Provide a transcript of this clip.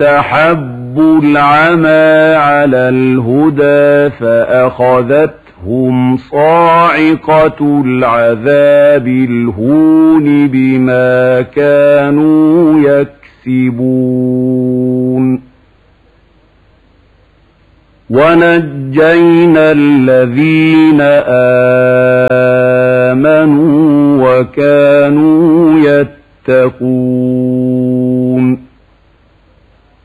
اسْتَحَبُّوا الْعَمَى عَلَى الْهُدَى فَأَخَذَتْهُمْ صَاعِقَةُ الْعَذَابِ الْهُونِ بِمَا كَانُوا يَكْسِبُونَ وَنَجَّيْنَا الَّذِينَ آمَنُوا وَكَانُوا يَتَّقُونَ